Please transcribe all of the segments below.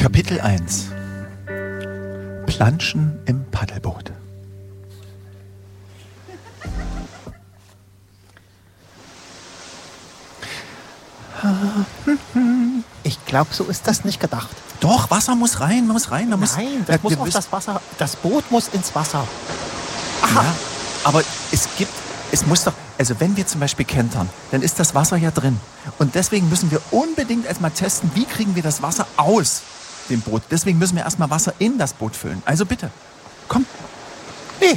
Kapitel 1: Planschen im Paddelboot. Ich glaube, so ist das nicht gedacht. Doch, Wasser muss rein, Nein, das muss auf das Wasser. Das Boot muss ins Wasser. Aha. Ja, aber es muss doch, also wenn wir zum Beispiel kentern, dann ist das Wasser ja drin. Und deswegen müssen wir unbedingt erstmal testen, wie kriegen wir das Wasser aus dem Boot. Deswegen müssen wir erstmal Wasser in das Boot füllen. Also bitte, komm. Nee.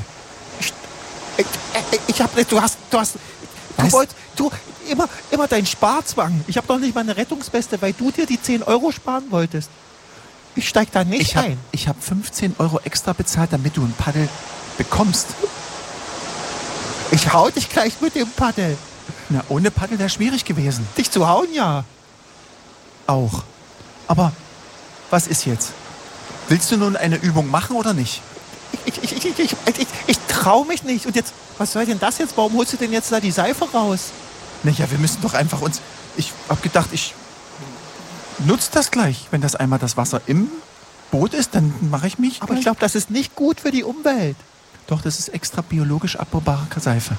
Du immer dein Sparzwang. Ich habe doch nicht meine Rettungsweste, weil du dir die 10 Euro sparen wolltest. Ich steig da nicht ein. Ich habe 15 Euro extra bezahlt, damit du ein Paddel bekommst. Ich hau dich gleich mit dem Paddel. Na, ohne Paddel wäre schwierig gewesen. Dich zu hauen, ja. Auch. Aber was ist jetzt? Willst du nun eine Übung machen oder nicht? Ich trau mich nicht. Und jetzt, was soll denn das jetzt? Warum holst du denn jetzt da die Seife raus? Naja, wir müssen doch einfach uns... Ich hab gedacht, ich nutze das gleich. Wenn das einmal das Wasser im Boot ist, dann mache ich mich... Aber ich glaube, das ist nicht gut für die Umwelt. Doch, das ist extra biologisch abbaubare Seife.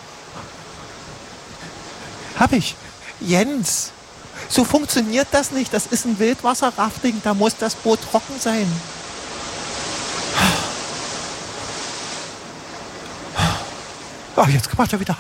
Hab ich. Jens, so funktioniert das nicht. Das ist ein Wildwasser-Rafting. Da muss das Boot trocken sein. Oh, jetzt macht er wieder.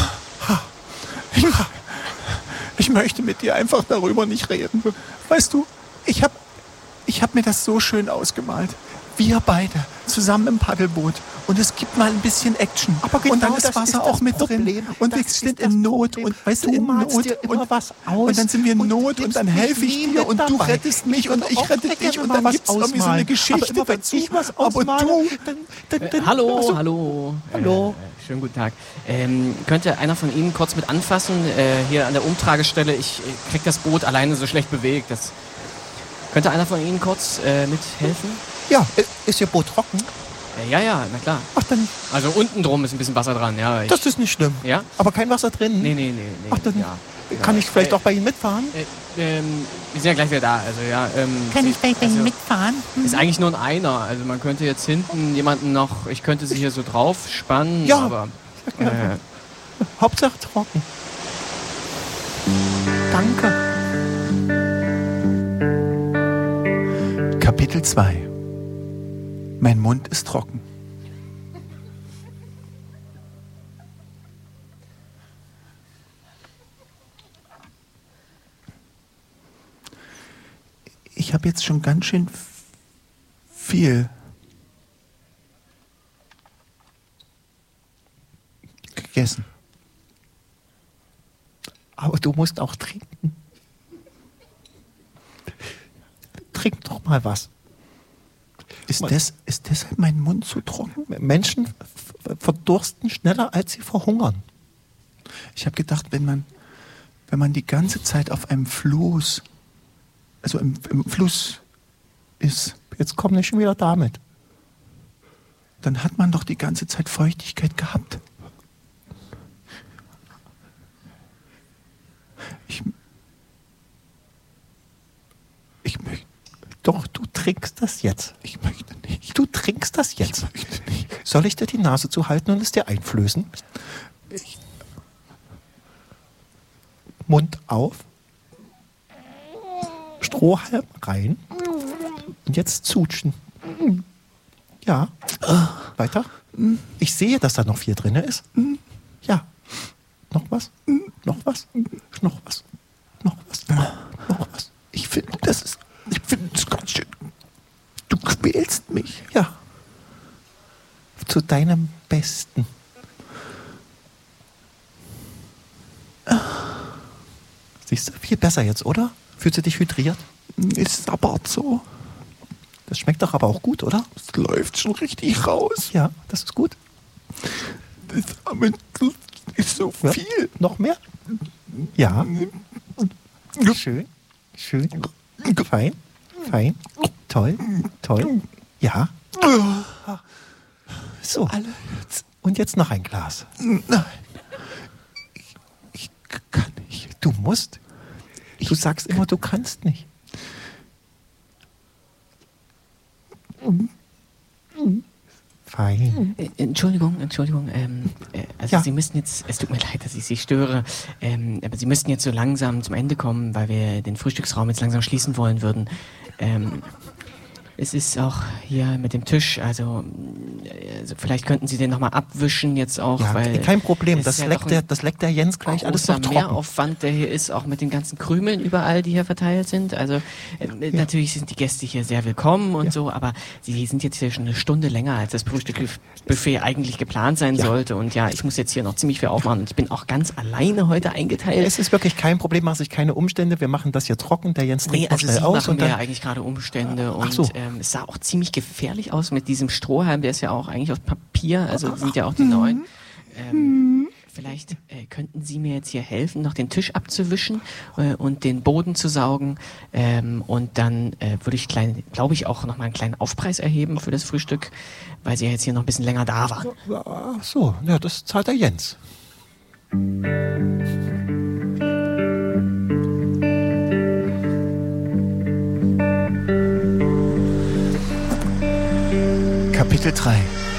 Ich möchte mit dir einfach darüber nicht reden. Weißt du, ich hab mir das so schön ausgemalt. Wir beide zusammen im Paddelboot. Und es gibt mal ein bisschen Action. Aber genau, und dann ist Wasser auch mit drin. Und wir sind in Not. Und weißt du, in Not. Dir immer was aus. Und dann sind wir in Not und dann helfe ich dir und du rettest mich und ich rette dich. Und dann gibt es irgendwie so eine Geschichte aber dazu. Wenn ich was ausmale, dann Hallo. Schönen guten Tag. Könnte einer von Ihnen kurz mit anfassen? Hier an der Umtragestelle. Ich krieg das Boot alleine so schlecht bewegt. Könnte einer von Ihnen kurz mithelfen? Ja, ist Ihr Boot trocken? Ja, na klar. Ach, dann... Also unten drum ist ein bisschen Wasser dran, ja. Das ist nicht schlimm. Ja? Aber kein Wasser drin? Nee. Ach, dann kann ich vielleicht auch bei Ihnen mitfahren? Wir sind ja gleich wieder da, also ja. Kann ich vielleicht bei Ihnen mitfahren? Ist eigentlich nur einer, also man könnte jetzt hinten jemanden noch, ich könnte sie hier so drauf spannen, ja, aber... Hauptsache trocken. Danke. Kapitel 2: Mein Mund ist trocken. Ich habe jetzt schon ganz schön viel gegessen. Aber du musst auch trinken. Trink doch mal was. Ist deshalb mein Mund so trocken? Menschen verdursten schneller, als sie verhungern. Ich habe gedacht, wenn man die ganze Zeit auf einem Floß, also im Fluss ist... Jetzt komm nicht schon wieder damit. Dann hat man doch die ganze Zeit Feuchtigkeit gehabt. Ich möchte... Doch, du trinkst das jetzt. Ich möchte nicht. Du trinkst das jetzt. Ich möchte nicht. Soll ich dir die Nase zuhalten und es dir einflößen? Mund auf. Strohhalm rein. Und jetzt zutschen. Ja. Weiter. Ich sehe, dass da noch viel drin ist. Ja. Noch was? Noch was? Noch was? Noch was? Noch was? Ich finde das ganz schön. Du quälst mich. Ja. Zu deinem Besten. Siehst du, viel besser jetzt, oder? Fühlst du dich hydriert? Es sabbert so. Das schmeckt doch aber auch gut, oder? Es läuft schon richtig raus. Ja, das ist gut. Das ist so viel. Ja. Noch mehr? Ja. Schön. Fein. Toll. Ja. So. Und jetzt noch ein Glas. Nein. Ich kann nicht. Du musst. Du sagst immer, du kannst nicht. Fein. Entschuldigung. Also Ja. Sie müssen jetzt, es tut mir leid, dass ich Sie störe, aber Sie müssten jetzt so langsam zum Ende kommen, weil wir den Frühstücksraum jetzt langsam schließen wollen würden. Es ist auch hier mit dem Tisch, also vielleicht könnten Sie den nochmal abwischen jetzt auch, Ja, weil kein Problem. es Das ist ja leckt, doch das leckt der Jens gleich alles noch großer trocken. Mehraufwand, der hier ist, auch mit den ganzen Krümeln überall, die hier verteilt sind. Also natürlich sind die Gäste hier sehr willkommen und so, aber sie sind jetzt hier schon eine Stunde länger, als das Frühstücksbuffet eigentlich geplant sein sollte. Und ja, ich muss jetzt hier noch ziemlich viel aufmachen. Und ich bin auch ganz alleine heute eingeteilt. Es ist wirklich kein Problem, mach sich keine Umstände. Wir machen das hier trocken. Der Jens trinkt noch also schnell Sie aus. machen Und mir ja dann, eigentlich gerade Umstände und so. es sah auch ziemlich gefährlich aus mit diesem Strohhalm, der ist ja auch eigentlich aus Papier, also sind ja auch die neuen. Vielleicht könnten Sie mir jetzt hier helfen, noch den Tisch abzuwischen und den Boden zu saugen und dann würde ich, glaube ich, auch noch mal einen kleinen Aufpreis erheben für das Frühstück, weil Sie ja jetzt hier noch ein bisschen länger da waren. ach so, ja, das zahlt der Jens. Kapitel 3.